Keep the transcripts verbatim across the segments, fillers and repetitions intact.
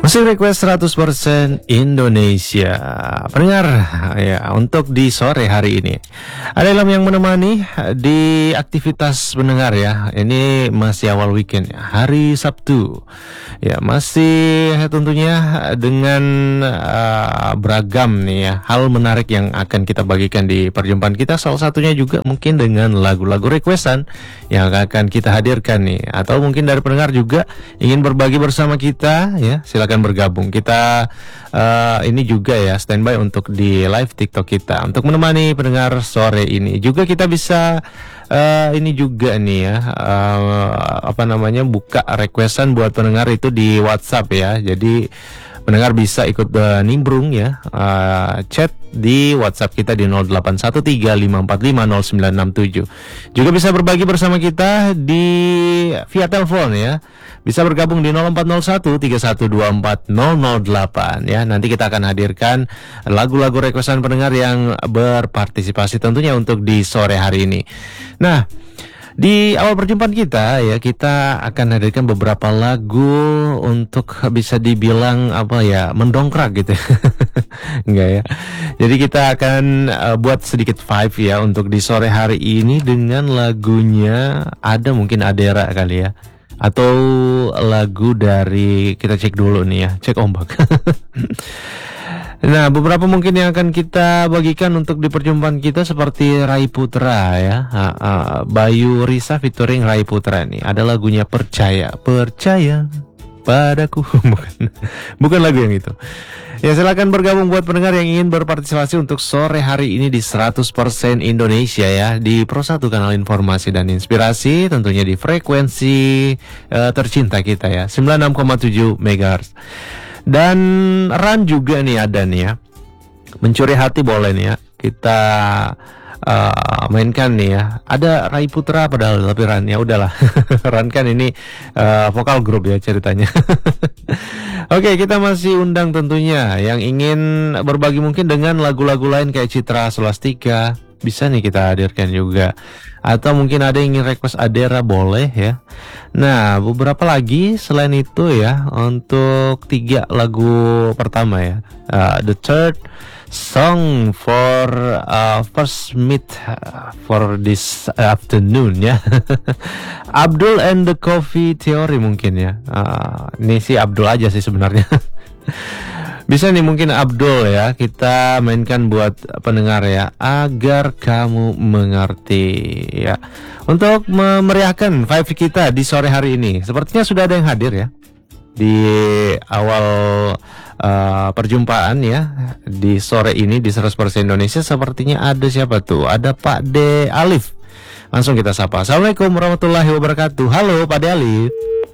Musik request seratus persen Indonesia. Pendengar, ya, untuk di sore hari ini ada Ilham yang menemani di aktivitas pendengar ya. Ini masih awal weekend ya, hari Sabtu. Ya, masih tentunya dengan uh, beragam nih ya hal menarik yang akan kita bagikan di perjumpaan kita. Salah satunya juga mungkin dengan lagu-lagu requestan yang akan kita hadirkan nih. Atau mungkin dari pendengar juga ingin berbagi bersama kita ya, silakan bergabung. Kita uh, ini juga ya standby untuk di live TikTok kita untuk menemani pendengar sore ini. Juga kita bisa uh, ini juga nih ya uh, apa namanya buka requestan buat pendengar itu di WhatsApp ya. Jadi pendengar bisa ikut uh, nimbrung ya, uh, chat di WhatsApp kita di nol delapan satu tiga lima empat lima nol sembilan enam tujuh. Juga bisa berbagi bersama kita di via telepon ya. Bisa bergabung di nol empat nol satu tiga satu dua empat nol nol delapan ya. Nanti kita akan hadirkan lagu-lagu requestan pendengar yang berpartisipasi tentunya untuk di sore hari ini. Nah, di awal perjumpaan kita ya, kita akan hadirkan beberapa lagu untuk bisa dibilang apa ya, mendongkrak gitu. Enggak ya. Jadi kita akan uh, buat sedikit vibe ya untuk di sore hari ini dengan lagunya ada mungkin Adera kali ya. Atau lagu dari, kita cek dulu nih ya, cek ombak. Nah, beberapa mungkin yang akan kita bagikan untuk di perjumpaan kita seperti Rai Putra ya, uh, uh, Bayu Risa featuring Rai Putra nih. Ada lagunya Percaya, Percaya Padaku. Bukan, bukan lagu yang itu. Ya, silakan bergabung buat pendengar yang ingin berpartisipasi untuk sore hari ini di seratus persen Indonesia ya, di Pro satu kanal informasi dan inspirasi, tentunya di frekuensi uh, tercinta kita ya, sembilan puluh enam koma tujuh megahertz. Dan Ran juga nih ada nih ya, Mencuri Hati boleh nih ya, kita uh, mainkan nih ya. Ada Rai Putra padahal, tapi Ran ya udahlah. Ran kan ini uh, vokal grup ya ceritanya. Oke, kita masih undang tentunya yang ingin berbagi mungkin dengan lagu-lagu lain kayak Citra Scholastika, bisa nih kita hadirkan juga. Atau mungkin ada yang ingin request Adera boleh ya. Nah, beberapa lagi selain itu ya, untuk tiga lagu pertama ya, uh, The Third Song for uh, First Meet uh, for this afternoon ya. Abdul and the Coffee Theory mungkin ya. Uh, ini sih Abdul aja sih sebenarnya. Bisa nih mungkin Abdul ya, kita mainkan buat pendengar ya, agar kamu mengerti ya. Untuk memeriahkan vibe kita di sore hari ini, sepertinya sudah ada yang hadir ya di awal uh, perjumpaan ya di sore ini di seratus persen Indonesia. Sepertinya ada siapa tuh? Ada Pak De Alif. Langsung kita sapa. Assalamualaikum warahmatullahi wabarakatuh. Halo Pak De Alif.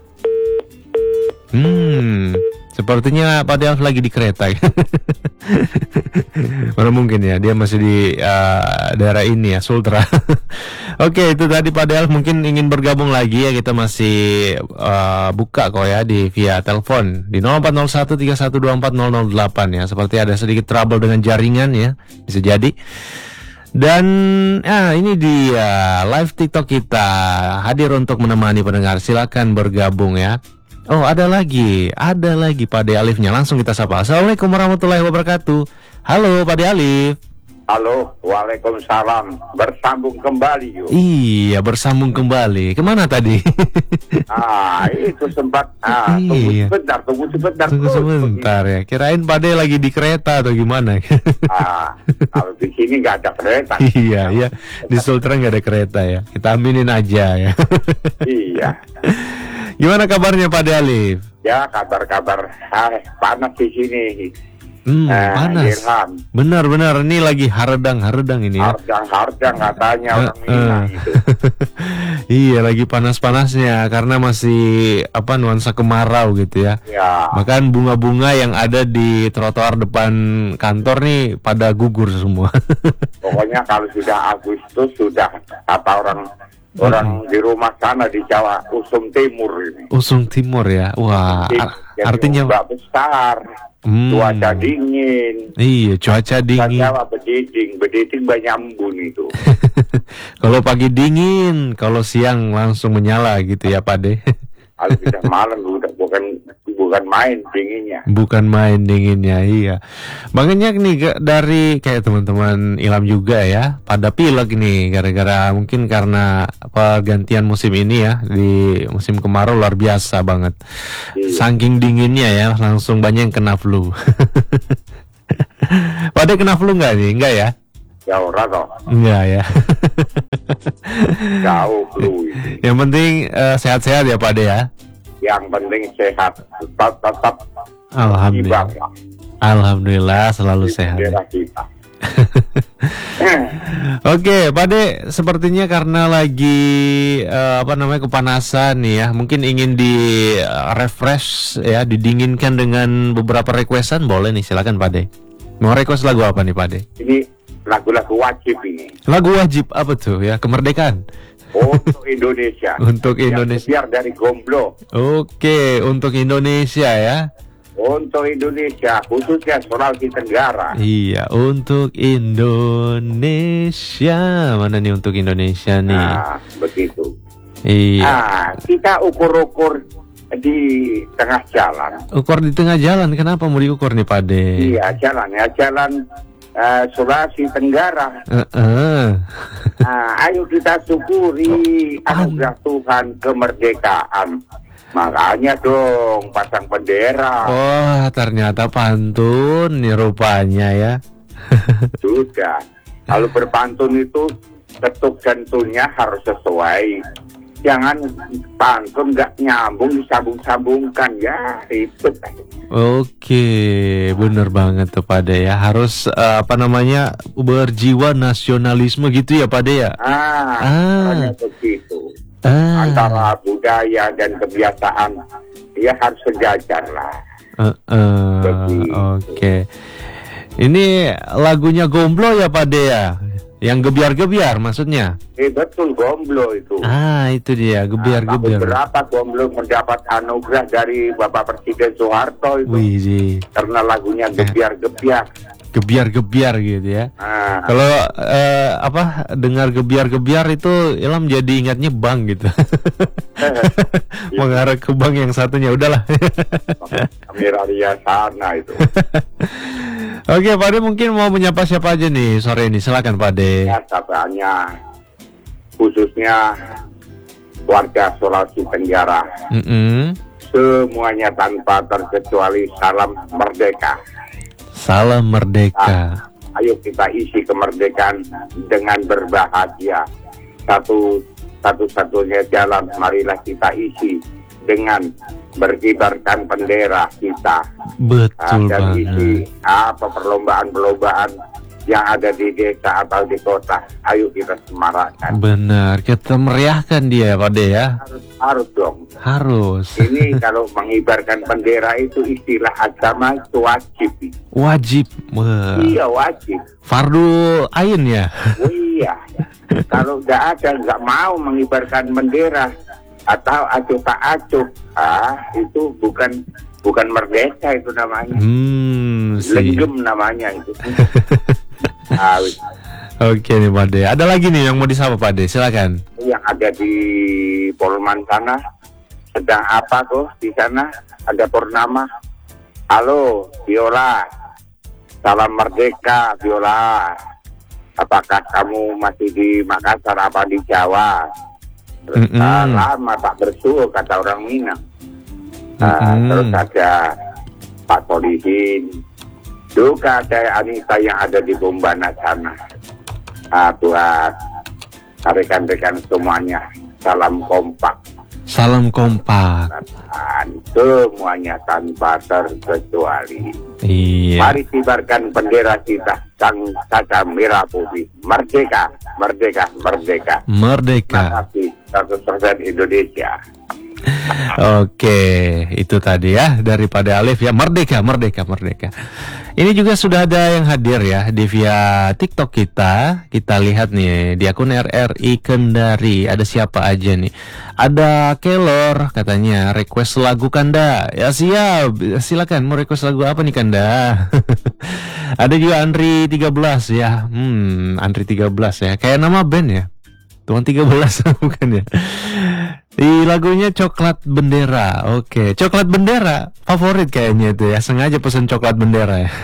Hmm, sepertinya Pak De Alif lagi di kereta. Mana mungkin ya, dia masih di uh, daerah ini ya, Sultra. Oke, itu tadi Pak De Alif mungkin ingin bergabung lagi ya. Kita masih uh, buka kok ya di via telepon di nol empat nol satu tiga satu dua empat nol nol delapan ya. Seperti ada sedikit trouble dengan jaringan ya, bisa jadi. Dan ah, ini dia live TikTok kita hadir untuk menemani pendengar. Silakan bergabung ya. Oh, ada lagi, ada lagi Pak De Alifnya. Langsung kita sapa. Assalamualaikum warahmatullahi wabarakatuh. Halo Pak De Alif. Halo, waalaikumsalam. Bersambung kembali yuk. Iya, bersambung kembali. Kemana tadi? Ah, itu sempat. Ah, tunggu Iya. sebentar, tunggu sebentar. Tunggu terus sebentar ya. Kirain Pak De lagi di kereta atau gimana? Ah, kalau di sini nggak ada kereta. Iya, iya. Di Sultra nggak ada kereta ya. Kita aminin aja ya. Iya. Gimana kabarnya Pak De Alif? Ya, kabar-kabar. Ah, panas di sini. Hmm, Eh, panas. Irham. Benar-benar ini lagi haredang-haredang ini ya. Hardang-hardang katanya orang Eh, Minang eh. itu. Iya, lagi panas-panasnya karena masih apa nuansa kemarau gitu ya. Ya, Bahkan bunga-bunga yang ada di trotoar depan kantor nih pada gugur semua. pokoknya kalau sudah Agustus sudah apa orang orang di rumah sana di Jawa Usum Timur ini. Usung Timur ya. Wah, Jadi, ar- artinya ombak besar, Hmm. cuaca dingin. iya, cuaca dingin. Jawa bediding, bediding banyak embun itu. Kalau pagi dingin, kalau siang langsung menyala gitu ya Pak De. Kalau sudah malam udah bukan bukan main dinginnya. Bukan main dinginnya, iya. Banyak nih ga- dari kayak teman-teman Ilham juga ya, pada pilek nih gara-gara mungkin karena pergantian musim ini ya, di musim kemarau luar biasa banget. Iya. Saking dinginnya ya, langsung banyak yang kena flu. Pada kena flu nggak nih? Enggak ya? Ya ora toh, Enggak ya. jauh flu ini. Yang penting eh, sehat-sehat ya Pak De ya. Yang penting sehat, tetap tetap Alhamdulillah. ibadah Alhamdulillah selalu di sehat. daerah kita. Oke, Pak De, sepertinya karena lagi eh, apa namanya kepanasan nih ya, mungkin ingin di eh, refresh ya, didinginkan dengan beberapa requestan, boleh nih, silakan Pak De. Mau request lagu apa nih Pak De? Ini lagu-lagu wajib ini Lagu wajib apa tuh ya? Kemerdekaan. untuk Indonesia. Untuk Yang Indonesia. biar dari Gomblo. Oke, untuk Indonesia ya. Untuk Indonesia, khususnya Sulawesi Tenggara. Iya, untuk Indonesia. Mana nih untuk Indonesia nih? Nah, begitu. Iya. Nah, kita ukur-ukur di tengah jalan. Ukur di tengah jalan, kenapa mau diukur nih Pak De? Iya, jalan ya, jalan eh, Sulawesi Tenggara. Heeh. Nah, ayo kita syukuri anugerah Tuhan kemerdekaan. Makanya dong pasang bendera. Wah, ternyata pantun nih rupanya ya. Sudah. Kalau berpantun itu ketuk sentuhnya harus sesuai. Jangan pantun nggak nyambung disambung-sambungkan ya ribet. Oke, bener banget tuh Pak De ya. Harus eh, apa namanya berjiwa nasionalisme gitu ya Pak De ya. Ah, Ah. makanya begitu. Ah. Antara budaya dan kebiasaan ya harus sejajar lah. Eh, eh, Begitu. Oke. Ini lagunya Gomblo ya Pak De ya. Yang gebiar-gebiar maksudnya. Eh betul Gomblo itu. Ah, itu dia Nah, gebiar-gebiar. beberapa Gomblo mendapat anugerah dari Bapak Presiden Soeharto itu Wih, sih. karena lagunya gebiar-gebiar. Gebiar-gebiar gitu ya. Nah, Kalau eh, apa dengar gebiar-gebiar itu Ilham jadi ingatnya bank gitu. Mengarah ke bank yang satunya udahlah. Amiraria sana itu. Oke, Pak De mungkin mau menyapa siapa aja nih sore ini. Silakan Pak De. Ya, katanya khususnya warga Sulawesi Tenggara Mm-mm. semuanya tanpa terkecuali salam merdeka. Salam merdeka. Ayo kita isi kemerdekaan dengan berbahagia. Satu satu-satunya jalan marilah kita isi dengan berkibarkan bendera kita. Betul Dan isi banget. apa perlombaan-perlombaan yang ada di desa atau di kota. Ayo kita semarakkan. Benar, kita meriahkan dia Pak De ya. Harus, harus dong. Harus. Ini kalau mengibarkan bendera itu istilah agama itu wajib. Wajib. Wah. Iya wajib. Fardu ain ya. Oh, iya. Kalau nggak ada nggak mau mengibarkan bendera atau acuh tak acuh, ah itu bukan bukan merdeka itu namanya. Hmm, sih. Lenggem namanya itu. Ah, wis. Oke nih Pak De. Ada lagi nih yang mau disapa Pak De. Silakan. Yang ada di Polman sana sedang apa tuh di sana ada Purnama. Halo Viola, salam merdeka Viola. Apakah kamu masih di Makassar apa di Jawa? Terus, Mm-mm. "Ah, lama tak bersuh kata orang Minang. Ah, Mm-mm. terus ada Pak Solihin, juga ada Anissa yang ada di Bombana sana. Ah, buat rekan-rekan semuanya, salam kompak. Salam kompak. Dan semuanya tanpa terkecuali. Iya. Mari kibarkan bendera kita, sang kaca merah putih. Merdeka, merdeka, merdeka. Merdeka. Terima kasih, seratus persen Indonesia. Oke, itu tadi ya daripada Alif ya, merdeka, merdeka, merdeka. Ini juga sudah ada yang hadir ya di via TikTok kita. Kita lihat nih di akun R R I Kendari ada siapa aja nih. Ada Kelor katanya request lagu Kanda. Ya siap, silakan mau request lagu apa nih Kanda? Ada juga Andri tiga belas ya. Hmm, Andri tiga belas ya. Kayak nama band ya. Tuan tiga belas bukan ya? Di lagunya Coklat Bendera. Oke, Coklat Bendera favorit kayaknya itu ya. Sengaja pesen Coklat Bendera ya.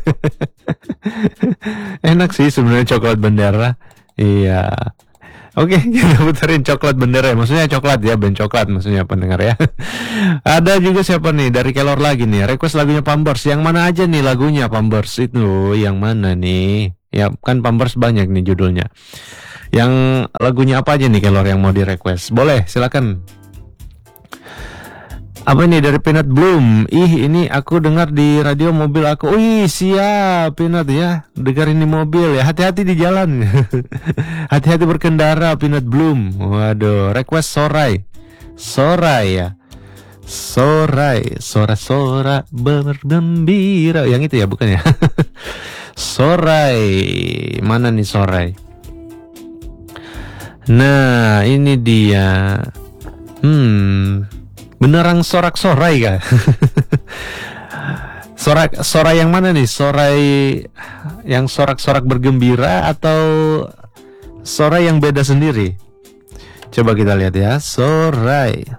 Enak sih sebenarnya Coklat Bendera. Iya. Oke, kita puterin Coklat Bendera. Maksudnya coklat ya, band coklat maksudnya pendengar ya. Ada juga siapa nih dari Kelor lagi nih. Request lagunya Pampers. Yang mana aja nih lagunya Pampers itu? Yang mana nih? Ya kan Pampers banyak nih judulnya. Yang lagunya apa aja nih Kelor yang mau di request? Boleh, silakan. Apa ini dari Peanut Bloom? Ih, ini aku dengar di radio mobil aku. Wih, siap Peanut ya. Dengerin di mobil ya. Hati-hati di jalan. Hati-hati berkendara Peanut Bloom. Waduh, request Sorai. Sorai ya. Sorai, sora-sora bergembira. Yang itu ya, bukan ya? Sorai. Mana nih Sorai? Nah, ini dia. Hmm, beneran sorak-sorai kah? Sorak, sorai yang mana nih? Sorai yang sorak-sorak bergembira atau sorai yang beda sendiri? Coba kita lihat ya, sorai.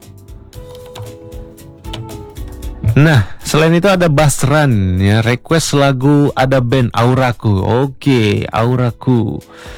Nah, selain itu ada Basran ya, request lagu ada band Auraku. Oke, Auraku.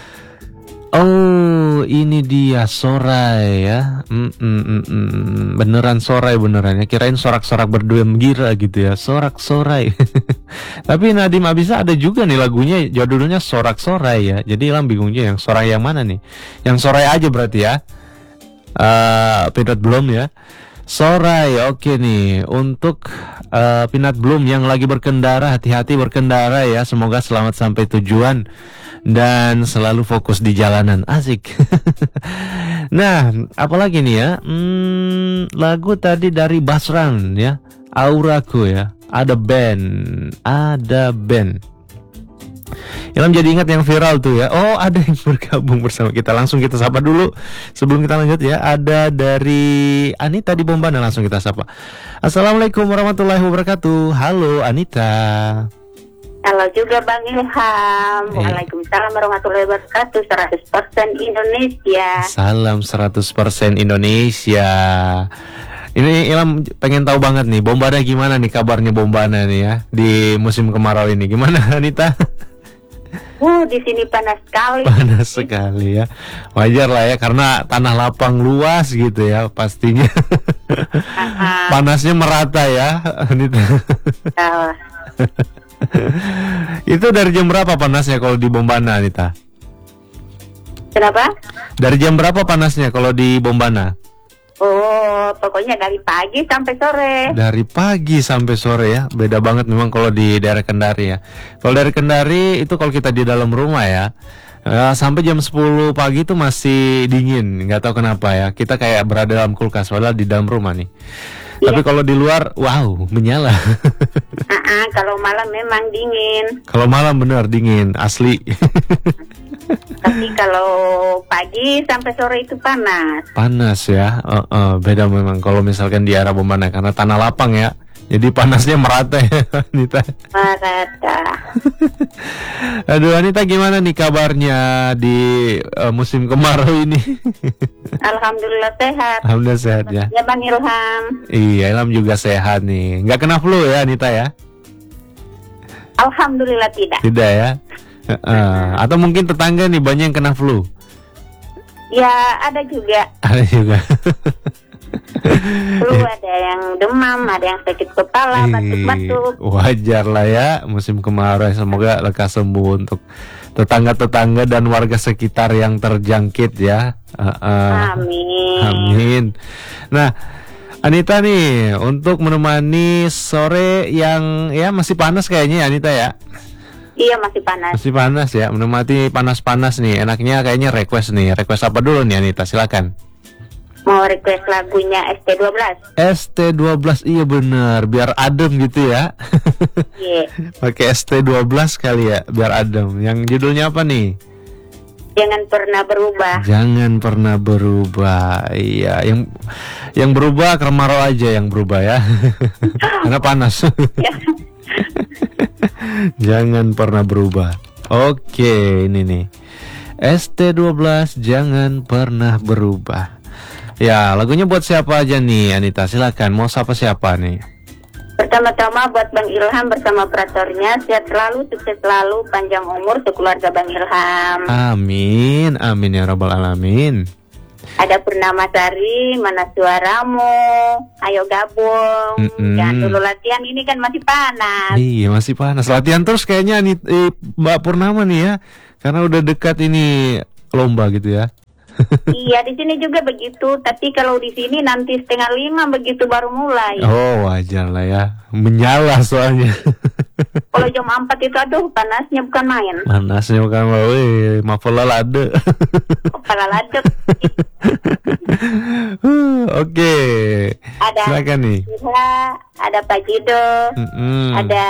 Oh, ini dia Sorai ya. Mm, mm, mm, mm. Beneran Sorai beneran ya. Kirain sorak-sorak bergembira gitu ya. Sorak Sorai. Tapi Nadiem Abisa ada juga nih lagunya, judulnya Sorak Sorai ya. Jadi Ilham bingungnya yang Sorai yang mana nih? Yang Sorai aja berarti ya. Uh, Peanut Bloom ya. Sorai, oke nih. Untuk uh, Peanut Bloom yang lagi berkendara, hati-hati berkendara ya. Semoga selamat sampai tujuan dan selalu fokus di jalanan. Asik. Nah, apalagi nih ya? Hmm, lagu tadi dari Basran ya, Auraku ya. Ada band, ada band. Ilham jadi ingat yang viral tuh ya. Oh, ada yang bergabung bersama kita. Langsung kita sapa dulu sebelum kita lanjut ya. Ada dari Anita di Bombana, langsung kita sapa. Assalamualaikum warahmatullahi wabarakatuh. Halo Anita. Halo juga Bang Ilham. Eh. Waalaikumsalam warahmatullahi wabarakatuh. seratus persen Indonesia. Salam seratus persen Indonesia. Ini Ilham pengen tahu banget nih, Bombana gimana nih kabarnya Bombana nih ya di musim kemarau ini. Gimana Anita? Uh, di sini panas sekali. Panas sekali ya. Wajar lah ya karena tanah lapang luas gitu ya pastinya. Uh-huh. Panasnya merata ya Anita. Uh, Itu dari jam berapa panasnya kalau di Bombana Anita? Kenapa? Dari jam berapa panasnya kalau di Bombana? Oh, pokoknya dari pagi sampai sore. Dari pagi sampai sore ya. Beda banget memang kalau di daerah Kendari ya. Kalau dari Kendari itu kalau kita di dalam rumah ya, ya sampai jam sepuluh pagi itu masih dingin. Nggak tahu kenapa ya. Kita kayak berada dalam kulkas padahal di dalam rumah nih. Iya. Tapi kalau di luar, wow, menyala. Uh-uh, kalau malam memang dingin. Kalau malam benar dingin, asli. Tapi kalau pagi sampai sore itu panas. Panas ya, uh, uh, beda memang kalau misalkan di arah Bombana karena tanah lapang ya. Jadi panasnya merata ya Anita. Merata. Aduh Anita, gimana nih kabarnya di uh, musim kemarau ini? Alhamdulillah sehat. Alhamdulillah sehat ya. Ya Bang Ilham. Iya, Ilham juga sehat nih. Nggak kena flu ya Anita ya? Alhamdulillah tidak. Tidak ya? Uh, atau mungkin tetangga nih banyak yang kena flu? Ya ada juga. Ada juga. Flu, ada yang demam, ada yang sakit kepala, batuk-batuk. Wajar lah ya musim kemarau. Semoga lekas sembuh untuk tetangga-tetangga dan warga sekitar yang terjangkit ya. Uh, uh. Amin. Amin. Nah Anita nih, untuk menemani sore yang ya masih panas kayaknya ya Anita ya. Iya masih panas. Masih panas ya, menemani panas-panas nih. Enaknya kayaknya request nih. Request apa dulu nih Anita? Silakan. Mau request lagunya S T dua belas. S T dua belas, iya bener, biar adem gitu ya. Iya. Pakai S T dua belas kali ya, biar adem. Yang judulnya apa nih? Jangan pernah berubah. Jangan pernah berubah. Iya, yang yang berubah kemarau aja yang berubah ya. Karena panas. Jangan pernah berubah. Oke, ini nih. S T dua belas jangan pernah berubah. Ya, lagunya buat siapa aja nih Anita? Silakan, mau sapa siapa nih? Pertama-tama buat Bang Ilham bersama operatornya, sehat selalu, sukses selalu, panjang umur sekeluarga Bang Ilham. Amin, amin ya rabbal alamin. Ada Purnama Sari, mana suaramu? Ayo gabung. Mm-mm. Jangan dulu latihan, ini kan masih panas. Iya, masih panas. Latihan terus kayaknya nih eh, Mbak Purnama nih ya. Karena udah dekat ini lomba gitu ya. Iya, di sini juga begitu. Tapi kalau di sini nanti setengah lima begitu baru mulai. Oh, wajar lah ya. Menyala soalnya. Kalau jam empat itu aduh panasnya bukan main. Panasnya bukan main. Wih, mafola lade. Kepala ladek. Oke. Ada Silakan nih. Ira, ada Pak Jido, Mm-mm. ada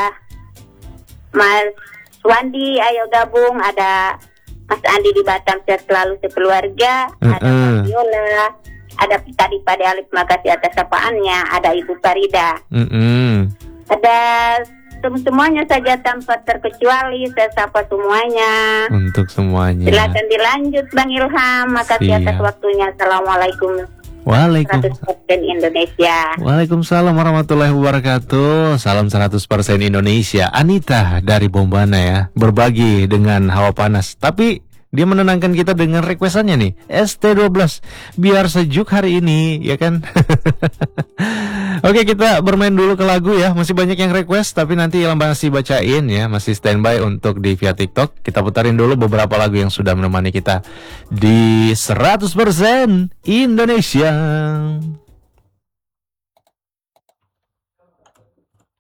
Mas Wandi, ayo gabung, ada Mas Andi di Batam, sehat selalu sekeluarga, ada Mm-mm. Mas Yola, ada tadi pada Alif, makasih atas sapaannya, ada Ibu Farida, Mm-mm. ada sem- semuanya saja tanpa terkecuali, saya sapa semuanya. Untuk semuanya. Silakan dilanjut Bang Ilham, makasih Siap. atas waktunya. Assalamualaikum. Waalaikumsalam. seratus persen Indonesia. Waalaikumsalam warahmatullahi wabarakatuh. Salam seratus persen Indonesia. Anita dari Bombana ya, berbagi dengan hawa panas. Tapi dia menenangkan kita dengan requestannya nih, S T dua belas. Biar sejuk hari ini, ya kan? Oke, kita bermain dulu ke lagu ya. Masih banyak yang request, tapi nanti Ilham masih bacain ya. Masih standby untuk di via TikTok. Kita putarin dulu beberapa lagu yang sudah menemani kita di seratus persen Indonesia.